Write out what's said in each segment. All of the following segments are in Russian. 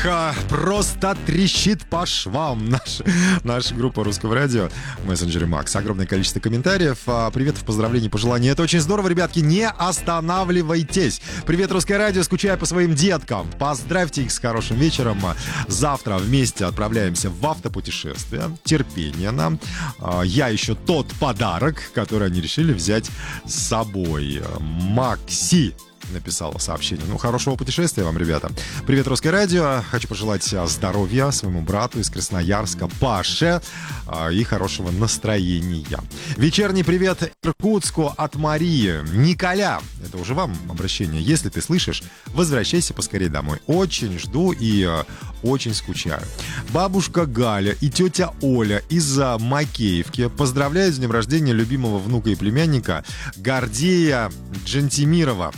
Просто трещит по швам наша группа Русского радио в мессенджере Макс. Огромное количество комментариев, приветов, поздравлений, пожеланий. Это очень здорово, ребятки, не останавливайтесь. Привет, Русское радио, скучаю по своим деткам. Поздравьте их с хорошим вечером. Завтра вместе отправляемся в автопутешествие. Терпение нам. Я еще тот подарок, который они решили взять с собой. Макси написала сообщение. Хорошего путешествия вам, ребята. Привет, Русское радио. Хочу пожелать здоровья своему брату из Красноярска, Паше, и хорошего настроения. Вечерний привет Иркутску от Марии. Николя, это уже вам обращение. Если ты слышишь, возвращайся поскорее домой. Очень жду и очень скучаю. Бабушка Галя и тетя Оля из Макеевки поздравляют с днем рождения любимого внука и племянника Гордея Джентимирова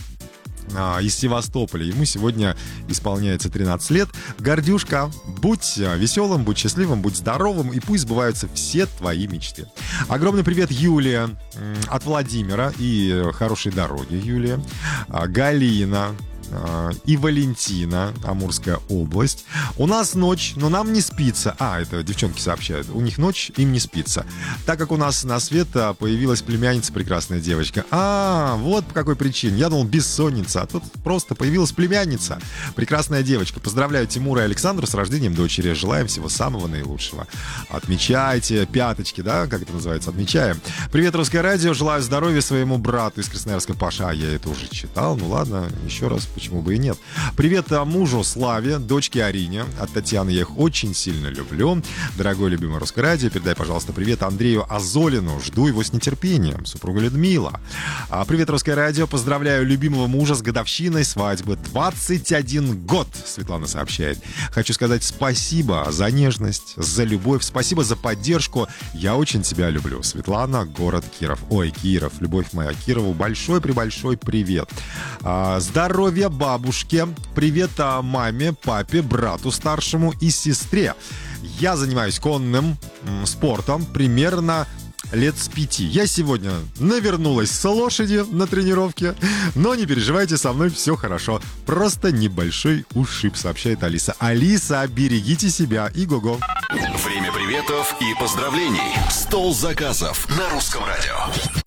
из Севастополя. Ему сегодня исполняется 13 лет. Гордюшка, будь веселым, будь счастливым, будь здоровым, и пусть сбываются все твои мечты. Огромный привет, Юлия, от Владимира, и хорошей дороги, Юлия. Галина и Валентина, Амурская область. У нас ночь, но нам не спится. Это девчонки сообщают. У них ночь, им не спится. Так как у нас на свет появилась племянница, прекрасная девочка. Вот по какой причине. Я думал, бессонница, а тут просто появилась племянница. Прекрасная девочка. Поздравляю Тимура и Александру с рождением дочери. Желаем всего самого наилучшего. Отмечайте пяточки, да, как это называется, отмечаем. Привет, Русское радио. Желаю здоровья своему брату из Красноярска, Паша. Я это уже читал. Ладно, еще раз. Почему бы и нет. Привет мужу Славе, дочке Арине. От Татьяны я их очень сильно люблю. Дорогой любимый Русское радио, передай, пожалуйста, привет Андрею Азолину. Жду его с нетерпением. Супруга Людмила. Привет, Русское радио. Поздравляю любимого мужа с годовщиной свадьбы. 21 год, Светлана сообщает. Хочу сказать спасибо за нежность, за любовь. Спасибо за поддержку. Я очень тебя люблю. Светлана, город Киров. Ой, Киров, любовь моя. Кирову большой-пребольшой привет. Здоровья бабушке, привет маме, папе, брату старшему и сестре. Я занимаюсь конным спортом примерно лет с 5. Я сегодня навернулась с лошади на тренировке, но не переживайте, со мной все хорошо. Просто небольшой ушиб, сообщает Алиса. Алиса, берегите себя и го-го. Время приветов и поздравлений. Стол заказов на Русском радио.